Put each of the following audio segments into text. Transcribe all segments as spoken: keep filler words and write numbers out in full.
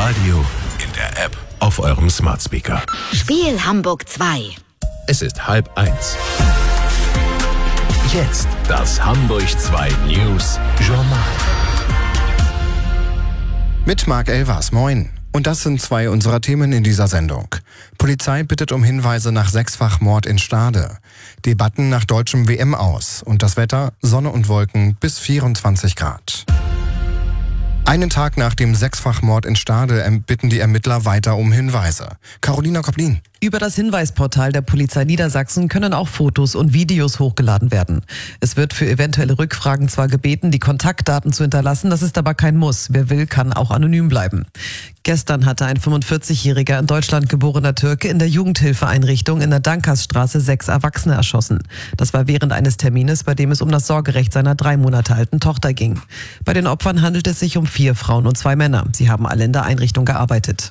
Radio, in der App, auf eurem Smart Speaker. Spiel Hamburg zwei. Es ist halb eins. Jetzt das Hamburg zwei News Journal. Mit Marc Elvers, moin. Und das sind zwei unserer Themen in dieser Sendung. Polizei bittet um Hinweise nach Sechsfachmord in Stade. Debatten nach deutschem W M aus. Und das Wetter, Sonne und Wolken bis vierundzwanzig Grad. Einen Tag nach dem Sechsfachmord in Stade bitten die Ermittler weiter um Hinweise. Carolina Koplin. Über das Hinweisportal der Polizei Niedersachsen können auch Fotos und Videos hochgeladen werden. Es wird für eventuelle Rückfragen zwar gebeten, die Kontaktdaten zu hinterlassen, das ist aber kein Muss. Wer will, kann auch anonym bleiben. Gestern hatte ein fünfundvierzigjähriger in Deutschland geborener Türke in der Jugendhilfeeinrichtung in der Dankersstraße sechs Erwachsene erschossen. Das war während eines Termines, bei dem es um das Sorgerecht seiner drei Monate alten Tochter ging. Bei den Opfern handelt es sich um vier Frauen und zwei Männer. Sie haben alle in der Einrichtung gearbeitet.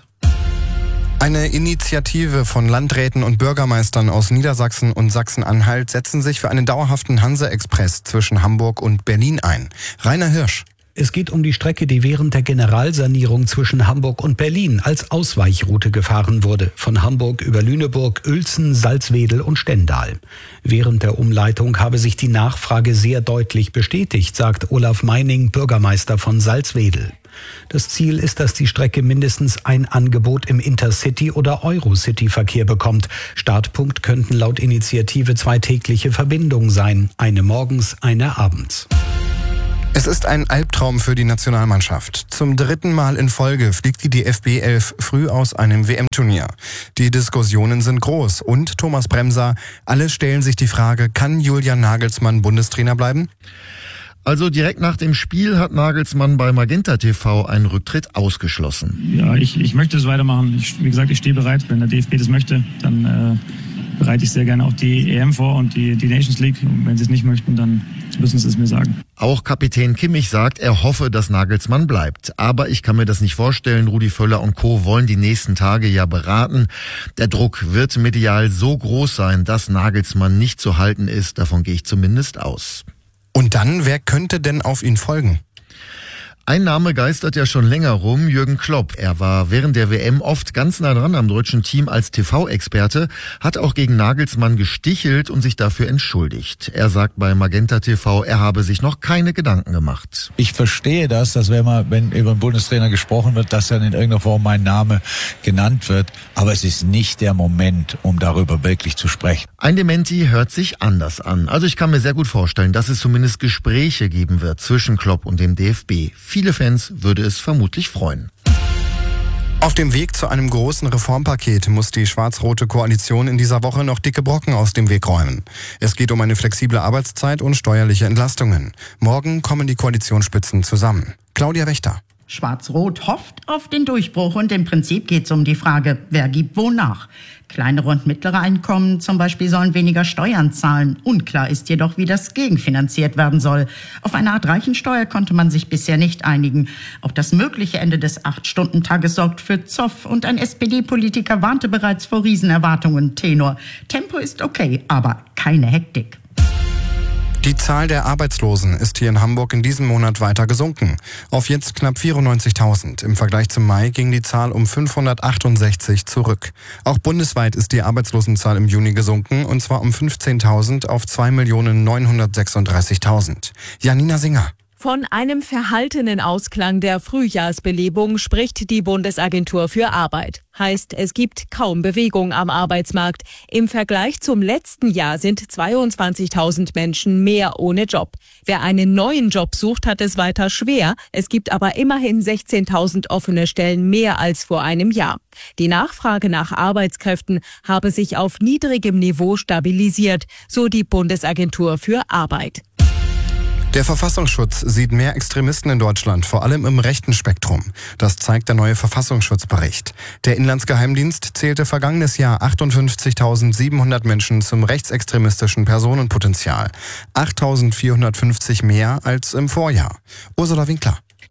Eine Initiative von Landräten und Bürgermeistern aus Niedersachsen und Sachsen-Anhalt setzen sich für einen dauerhaften Hanse-Express zwischen Hamburg und Berlin ein. Rainer Hirsch. Es geht um die Strecke, die während der Generalsanierung zwischen Hamburg und Berlin als Ausweichroute gefahren wurde. Von Hamburg über Lüneburg, Uelzen, Salzwedel und Stendal. Während der Umleitung habe sich die Nachfrage sehr deutlich bestätigt, sagt Olaf Meining, Bürgermeister von Salzwedel. Das Ziel ist, dass die Strecke mindestens ein Angebot im Intercity- oder Eurocity-Verkehr bekommt. Startpunkt könnten laut Initiative zwei tägliche Verbindungen sein. Eine morgens, eine abends. Es ist ein Albtraum für die Nationalmannschaft. Zum dritten Mal in Folge fliegt die D F B elf früh aus einem W M-Turnier. Die Diskussionen sind groß und Thomas Bremser, alle stellen sich die Frage, kann Julian Nagelsmann Bundestrainer bleiben? Also direkt nach dem Spiel hat Nagelsmann bei Magenta T V einen Rücktritt ausgeschlossen. Ja, ich, ich möchte es weitermachen. Ich, wie gesagt, ich stehe bereit. Wenn der D F B das möchte, dann äh, bereite ich sehr gerne auch die E M vor und die, die Nations League. Und wenn sie es nicht möchten, dann müssen sie es mir sagen. Auch Kapitän Kimmich sagt, er hoffe, dass Nagelsmann bleibt. Aber ich kann mir das nicht vorstellen. Rudi Völler und Co. wollen die nächsten Tage ja beraten. Der Druck wird medial so groß sein, dass Nagelsmann nicht zu halten ist. Davon gehe ich zumindest aus. Und dann, wer könnte denn auf ihn folgen? Ein Name geistert ja schon länger rum, Jürgen Klopp. Er war während der W M oft ganz nah dran am deutschen Team als T V-Experte, hat auch gegen Nagelsmann gestichelt und sich dafür entschuldigt. Er sagt bei Magenta T V, er habe sich noch keine Gedanken gemacht. Ich verstehe das, dass wenn man, wenn über einen Bundestrainer gesprochen wird, dass dann in irgendeiner Form mein Name genannt wird. Aber es ist nicht der Moment, um darüber wirklich zu sprechen. Ein Dementi hört sich anders an. Also ich kann mir sehr gut vorstellen, dass es zumindest Gespräche geben wird zwischen Klopp und dem D F B. Viele Fans würde es vermutlich freuen. Auf dem Weg zu einem großen Reformpaket muss die schwarz-rote Koalition in dieser Woche noch dicke Brocken aus dem Weg räumen. Es geht um eine flexible Arbeitszeit und steuerliche Entlastungen. Morgen kommen die Koalitionsspitzen zusammen. Claudia Wächter. Schwarz-Rot hofft auf den Durchbruch und im Prinzip geht es um die Frage, wer gibt wo nach. Kleinere und mittlere Einkommen zum Beispiel sollen weniger Steuern zahlen. Unklar ist jedoch, wie das gegenfinanziert werden soll. Auf eine Art Reichensteuer konnte man sich bisher nicht einigen. Auch das mögliche Ende des acht-Stunden-Tages sorgt für Zoff und ein S P D-Politiker warnte bereits vor Riesenerwartungen. Tenor: Tempo ist okay, aber keine Hektik. Die Zahl der Arbeitslosen ist hier in Hamburg in diesem Monat weiter gesunken. Auf jetzt knapp vierundneunzigtausend. Im Vergleich zum Mai ging die Zahl um fünfhundertachtundsechzig zurück. Auch bundesweit ist die Arbeitslosenzahl im Juni gesunken, und zwar um fünfzehntausend auf zwei Millionen neunhundertsechsunddreißigtausend. Janina Singer. Von einem verhaltenen Ausklang der Frühjahrsbelebung spricht die Bundesagentur für Arbeit. Heißt, es gibt kaum Bewegung am Arbeitsmarkt. Im Vergleich zum letzten Jahr sind zweiundzwanzigtausend Menschen mehr ohne Job. Wer einen neuen Job sucht, hat es weiter schwer. Es gibt aber immerhin sechzehntausend offene Stellen mehr als vor einem Jahr. Die Nachfrage nach Arbeitskräften habe sich auf niedrigem Niveau stabilisiert, so die Bundesagentur für Arbeit. Der Verfassungsschutz sieht mehr Extremisten in Deutschland, vor allem im rechten Spektrum. Das zeigt der neue Verfassungsschutzbericht. Der Inlandsgeheimdienst zählte vergangenes Jahr achtundfünfzigtausendsiebenhundert Menschen zum rechtsextremistischen Personenpotenzial. achttausendvierhundertfünfzig mehr als im Vorjahr. Ursula Winkler.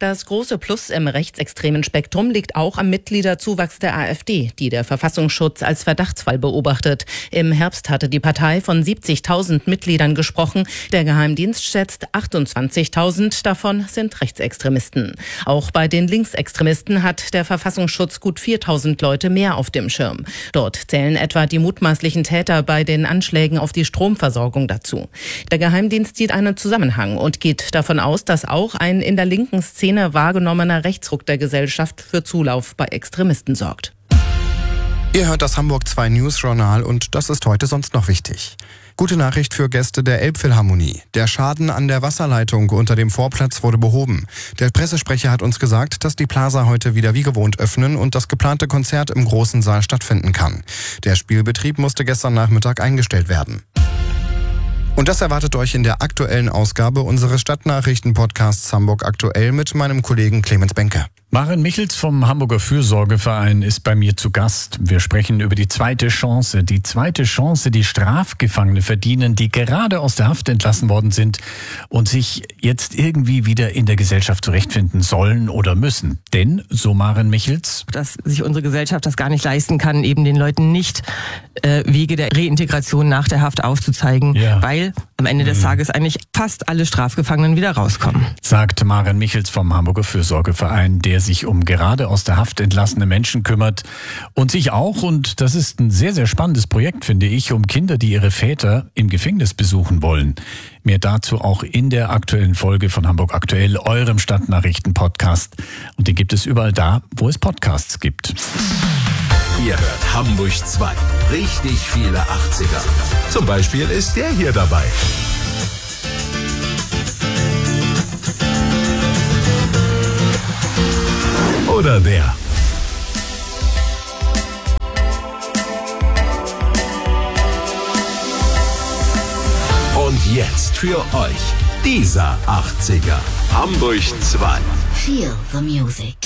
Das große Plus im rechtsextremen Spektrum liegt auch am Mitgliederzuwachs der AfD, die der Verfassungsschutz als Verdachtsfall beobachtet. Im Herbst hatte die Partei von siebzigtausend Mitgliedern gesprochen. Der Geheimdienst schätzt achtundzwanzigtausend, davon sind Rechtsextremisten. Auch bei den Linksextremisten hat der Verfassungsschutz gut viertausend Leute mehr auf dem Schirm. Dort zählen etwa die mutmaßlichen Täter bei den Anschlägen auf die Stromversorgung dazu. Der Geheimdienst sieht einen Zusammenhang und geht davon aus, dass auch ein in der linken Szene wahrgenommener Rechtsruck der Gesellschaft für Zulauf bei Extremisten sorgt. Ihr hört das Hamburg zwei News Journal und das ist heute sonst noch wichtig. Gute Nachricht für Gäste der Elbphilharmonie. Der Schaden an der Wasserleitung unter dem Vorplatz wurde behoben. Der Pressesprecher hat uns gesagt, dass die Plaza heute wieder wie gewohnt öffnen und das geplante Konzert im großen Saal stattfinden kann. Der Spielbetrieb musste gestern Nachmittag eingestellt werden. Und das erwartet euch in der aktuellen Ausgabe unseres Stadtnachrichten-Podcasts Hamburg aktuell mit meinem Kollegen Clemens Benke. Maren Michels vom Hamburger Fürsorgeverein ist bei mir zu Gast. Wir sprechen über die zweite Chance. Die zweite Chance, die Strafgefangene verdienen, die gerade aus der Haft entlassen worden sind und sich jetzt irgendwie wieder in der Gesellschaft zurechtfinden sollen oder müssen. Denn, so Maren Michels, dass sich unsere Gesellschaft das gar nicht leisten kann, eben den Leuten nicht äh, Wege der Reintegration nach der Haft aufzuzeigen, ja. weil am Ende des Tages eigentlich fast alle Strafgefangenen wieder rauskommen. Sagt Maren Michels vom Hamburger Fürsorgeverein, der sich um gerade aus der Haft entlassene Menschen kümmert und sich auch, und das ist ein sehr, sehr spannendes Projekt, finde ich, um Kinder, die ihre Väter im Gefängnis besuchen wollen. Mehr dazu auch in der aktuellen Folge von Hamburg aktuell, eurem Stadtnachrichten-Podcast. Und den gibt es überall da, wo es Podcasts gibt. Ihr hört Hamburg zwei. Richtig viele achtziger. Zum Beispiel ist der hier dabei. Oder der. Und jetzt für euch dieser achtziger. Hamburg zwei. Feel the music.